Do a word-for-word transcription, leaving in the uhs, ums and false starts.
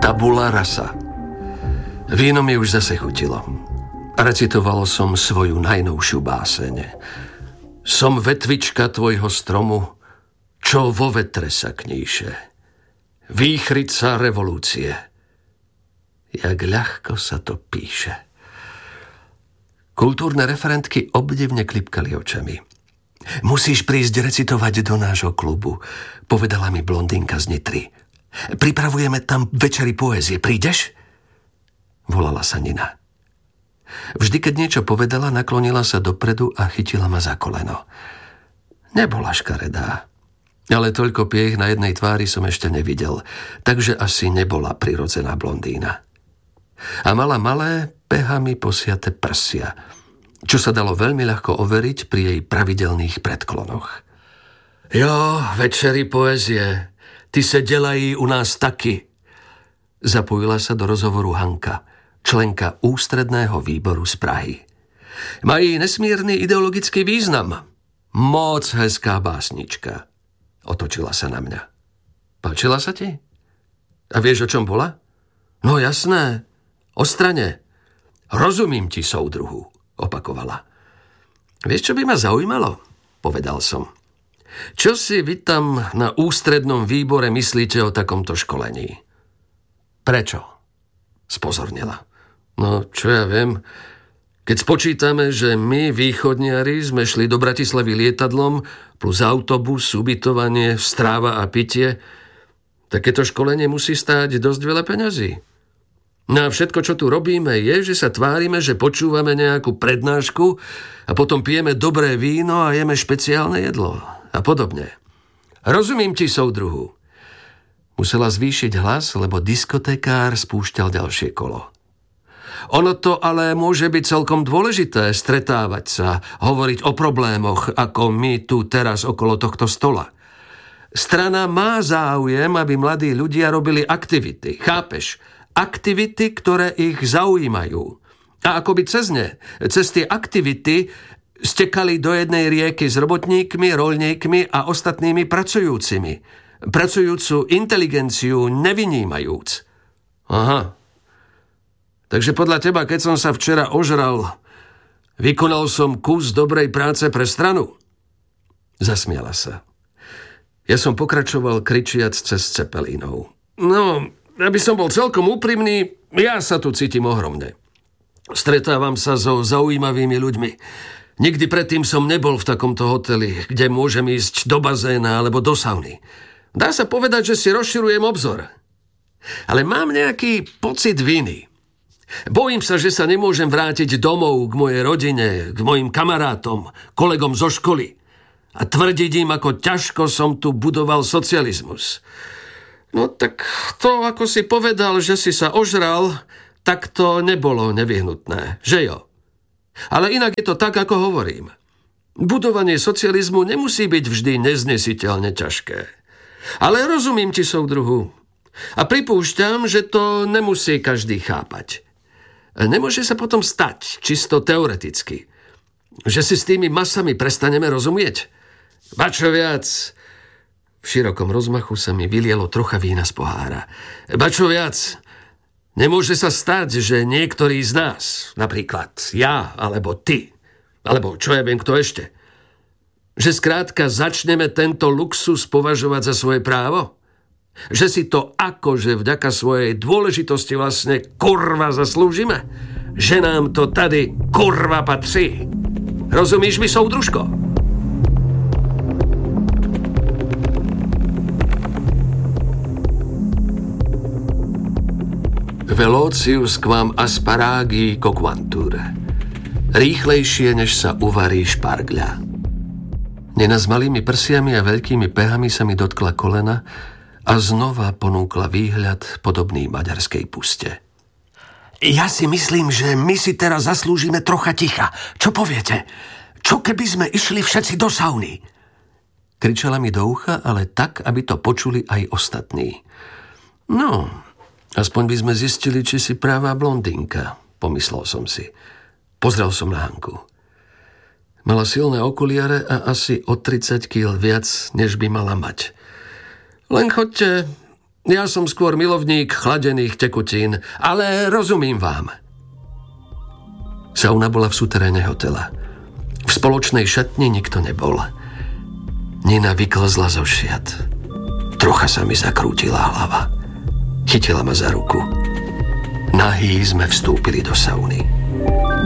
Tabula rasa. Víno mi už zase chutilo. Recitoval som svoju najnovšiu báseň. Som vetvička tvojho stromu, čo vo vetre sa kníše. Výchrica revolúcie. Jak ľahko sa to píše. Kultúrne referentky obdivne klipkali očami. Musíš prísť recitovať do nášho klubu, povedala mi blondínka z Nitry. Pripravujeme tam večery poézie. Prídeš? Volala sa Nina. Vždy, keď niečo povedala, naklonila sa dopredu a chytila ma za koleno. Nebola škaredá, ale toľko piech na jednej tvári som ešte nevidel, takže asi nebola prirodzená blondína. A mala malé, pehami posiate prsia, čo sa dalo veľmi ľahko overiť pri jej pravidelných predklonoch. Jo, večery poézie, ty se delají u nás taky. Zapojila sa do rozhovoru Hanka, členka ústredného výboru z Prahy. Mají nesmírny ideologický význam. Moc hezká básnička. Otočila sa na mňa. Páčila sa ti? A vieš, o čom bola? No jasné, o strane. Rozumím ti, soudruhu, opakovala. Vieš, čo by ma zaujímalo? Povedal som. Čo si vy tam na ústrednom výbore myslíte o takomto školení? Prečo? Spozornila. No, čo ja viem. Keď spočítame, že my, východniari, sme šli do Bratislavy lietadlom, plus autobus, ubytovanie, stráva a pitie, takéto školenie musí stáť dosť veľa peňazí. No a všetko, čo tu robíme, je, že sa tvárime, že počúvame nejakú prednášku a potom pijeme dobré víno a jeme špeciálne jedlo a podobne. Rozumím ti, soudruhu. Musela zvýšiť hlas, lebo diskotekár spúšťal ďalšie kolo. Ono to ale môže byť celkom dôležité stretávať sa, hovoriť o problémoch, ako my tu teraz okolo tohto stola. Strana má záujem, aby mladí ľudia robili aktivity, chápeš? Aktivity, ktoré ich zaujímajú. A akoby cez ne, cez tie aktivity stekali do jednej rieky s robotníkmi, roľníkmi a ostatnými pracujúcimi. Pracujúcu inteligenciu nevynímajúc. Aha. Takže podľa teba, keď som sa včera ožral, vykonal som kus dobrej práce pre stranu? Zasmiala sa. Ja som pokračoval kričiac cez Cepelínov. No, aby som bol celkom úprimný, ja sa tu cítim ohromne. Stretávam sa so zaujímavými ľuďmi. Nikdy predtým som nebol v takomto hoteli, kde môžem ísť do bazéna alebo do sauny. Dá sa povedať, že si rozširujem obzor. Ale mám nejaký pocit viny. Bojím sa, že sa nemôžem vrátiť domov k mojej rodine, k mojim kamarátom, kolegom zo školy a tvrdiť im, ako ťažko som tu budoval socializmus. No tak to, ako si povedal, že si sa ožral, tak to nebolo nevyhnutné, že jo? Ale inak je to tak, ako hovorím. Budovanie socializmu nemusí byť vždy neznesiteľne ťažké. Ale rozumím ti, soudruhu. A pripúšťam, že to nemusí každý chápať. Nemôže sa potom stať, čisto teoreticky, že si s tými masami prestaneme rozumieť. Ba čo viac, v širokom rozmachu sa mi vylielo trocha vína z pohára. Ba čo viac, nemôže sa stať, že niektorý z nás, napríklad ja, alebo ty, alebo čo ja viem, kto ešte, že skrátka začneme tento luxus považovať za svoje právo? Že si to akože vďaka svojej dôležitosti vlastne kurva zaslúžime? Že nám to tady kurva patrí? Rozumíš mi, soudružko? Velocius quam asparagi coquantur. Rýchlejšie, než sa uvarí špargľa. Nena s malými prsiami a veľkými pehami sa mi dotkla kolena a znova ponúkla výhľad podobný maďarskej puste. Ja si myslím, že my si teraz zaslúžime trocha ticha. Čo poviete? Čo keby sme išli všetci do sauny? Kričala mi do ucha, ale tak, aby to počuli aj ostatní. No, aspoň by sme zistili, či si práva blondínka, pomyslel som si. Pozrel som na Hanku. Mala silné okuliare a asi o tridsať kíl viac, než by mala mať. Len choďte, Ja som skôr milovník chladených tekutín, ale rozumím vám. Sauna bola v suteréne hotela. V spoločnej šatni nikto nebol. Nina vyklzla zo šiat. Trocha sa mi zakrútila hlava. Chytila ma za ruku. Nahý sme vstúpili do sauny.